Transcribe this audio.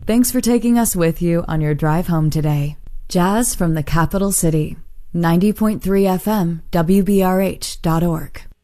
Thanks for taking us with you on your drive home today. Jazz from the Capital City. 90.3 FM, WBRH.org.